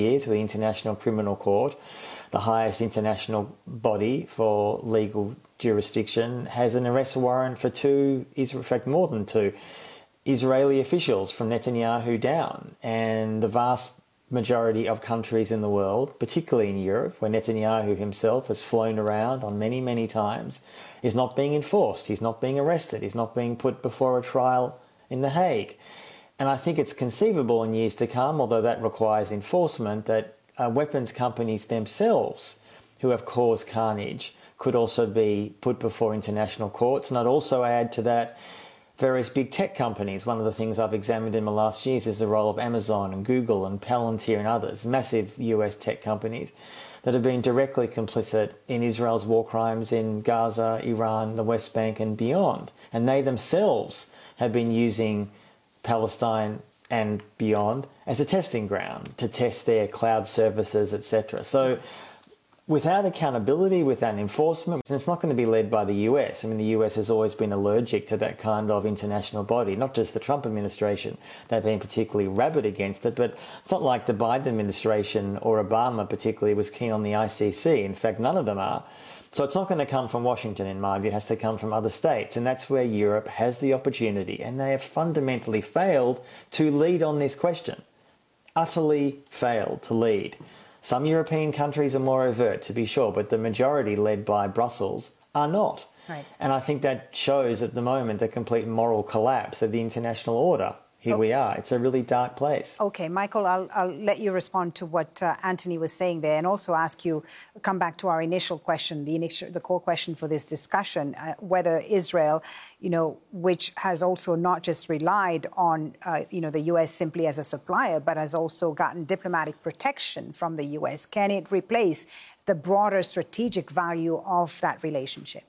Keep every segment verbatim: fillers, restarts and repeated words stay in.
years with the International Criminal Court, the highest international body for legal jurisdiction, has an arrest warrant for two, in fact more than two, Israeli officials from Netanyahu down. And the vast majority of countries in the world, particularly in Europe, where Netanyahu himself has flown around on many, many times, is not being enforced. He's not being arrested. He's not being put before a trial in The Hague. And I think it's conceivable in years to come, although that requires enforcement, that uh, weapons companies themselves who have caused carnage could also be put before international courts. And I'd also add to that various big tech companies. One of the things I've examined in the last years is the role of Amazon and Google and Palantir and others, massive U S tech companies that have been directly complicit in Israel's war crimes in Gaza, Iran, the West Bank and beyond. And they themselves have been using Palestine and beyond as a testing ground to test their cloud services, et cetera. So without accountability, without enforcement, it's not going to be led by the U S. I mean, the U S has always been allergic to that kind of international body, not just the Trump administration. They've been particularly rabid against it, but it's not like the Biden administration or Obama particularly was keen on the I C C. In fact, none of them are. So it's not going to come from Washington, in my view. It has to come from other states. And that's where Europe has the opportunity. And they have fundamentally failed to lead on this question. Utterly failed to lead. Some European countries are more overt, to be sure, but the majority, led by Brussels, are not. Right. And I think that shows at the moment the complete moral collapse of the international order. Here oh. we are. It's a really dark place. OK, Michael, I'll, I'll let you respond to what uh, Anthony was saying there and also ask you, come back to our initial question, the, initial, the core question for this discussion, uh, whether Israel, you know, which has also not just relied on, uh, you know, the U S simply as a supplier, but has also gotten diplomatic protection from the U S. Can it replace the broader strategic value of that relationship?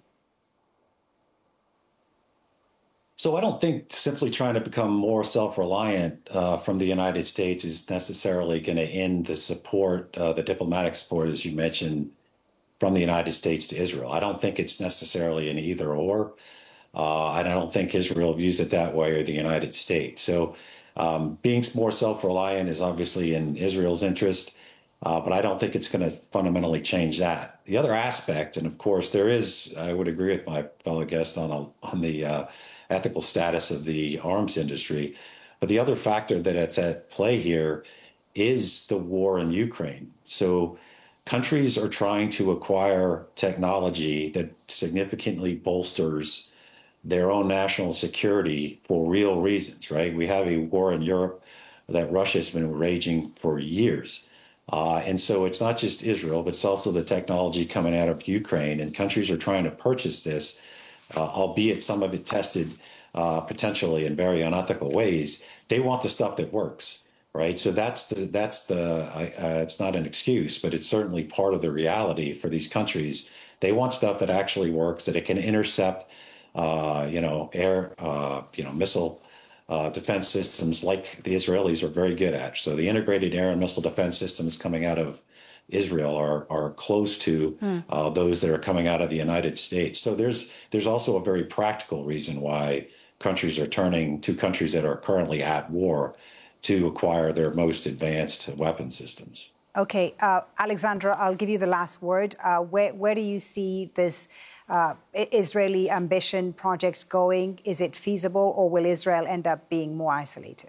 So I don't think simply trying to become more self-reliant uh, from the United States is necessarily going to end the support, uh, the diplomatic support, as you mentioned, from the United States to Israel. I don't think it's necessarily an either or. Uh, and I don't think Israel views it that way or the United States. So um, being more self-reliant is obviously in Israel's interest, uh, but I don't think it's going to fundamentally change that. The other aspect, and of course there is, I would agree with my fellow guest on, a, on the uh, ethical status of the arms industry. But the other factor that's at play here is the war in Ukraine. So countries are trying to acquire technology that significantly bolsters their own national security for real reasons, right? We have a war in Europe that Russia has been raging for years. Uh, and so it's not just Israel, but it's also the technology coming out of Ukraine. And countries are trying to purchase this, Uh, albeit some of it tested uh, potentially in very unethical ways. They want the stuff that works, right? So that's the that's the uh, it's not an excuse, but it's certainly part of the reality for these countries. They want stuff that actually works, that it can intercept, uh, you know, air, uh, you know, missile uh, defense systems like the Israelis are very good at. So the integrated air and missile defense systems coming out of Israel are are close to mm. uh, those that are coming out of the United States. So there's there's also a very practical reason why countries are turning to countries that are currently at war to acquire their most advanced weapon systems. Okay, uh, Alexandra, I'll give you the last word. Uh, where where do you see this uh, Israeli ambition projects going? Is it feasible, or will Israel end up being more isolated?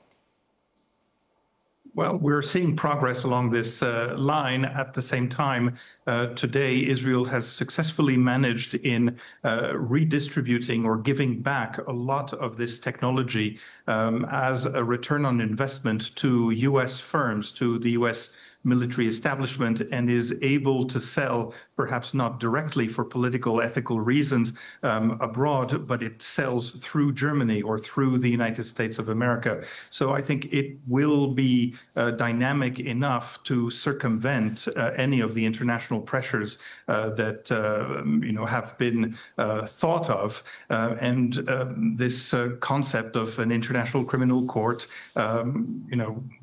Well, we're seeing progress along this uh, line. At the same time, uh, today, Israel has successfully managed in uh, redistributing or giving back a lot of this technology um, as a return on investment to U S firms, to the U S military establishment, and is able to sell, perhaps not directly for political, ethical reasons um, abroad, but it sells through Germany or through the United States of America. So I think it will be uh, dynamic enough to circumvent uh, any of the international pressures uh, that uh, you know have been uh, thought of. Uh, and um, this uh, concept of an international criminal court, um, you know,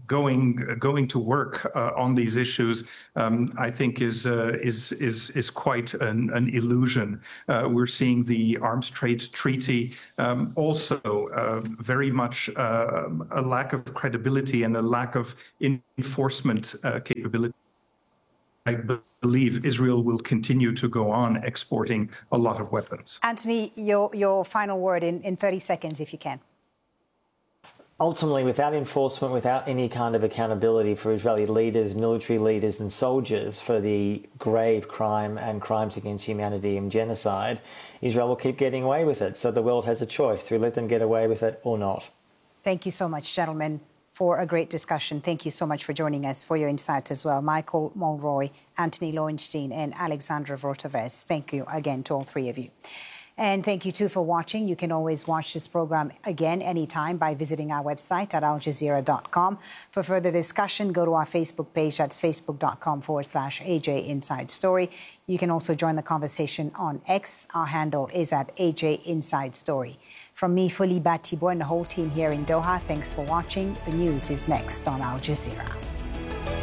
going going to work uh, on these issues, um, I think is uh, is is is quite an, an illusion. Uh, we're seeing the Arms Trade Treaty um, also uh, very much uh, a lack of credibility and a lack of enforcement uh, capability. I believe Israel will continue to go on exporting a lot of weapons. Anthony, your, your final word in, in thirty seconds, if you can. Ultimately, without enforcement, without any kind of accountability for Israeli leaders, military leaders and soldiers for the grave crime and crimes against humanity and genocide, Israel will keep getting away with it. So the world has a choice to let them get away with it or not. Thank you so much, gentlemen, for a great discussion. Thank you so much for joining us, for your insights as well. Michael Mulroy, Anthony Loewenstein and Alexandra Vorotovez. Thank you again to all three of you. And thank you, too, for watching. You can always watch this program again anytime by visiting our website at al jazeera dot com. For further discussion, go to our Facebook page. That's facebook.com forward slash AJ Inside Story. You can also join the conversation on X. Our handle is at A J Inside Story. From me, Foli Batibo, and the whole team here in Doha, thanks for watching. The news is next on Al Jazeera.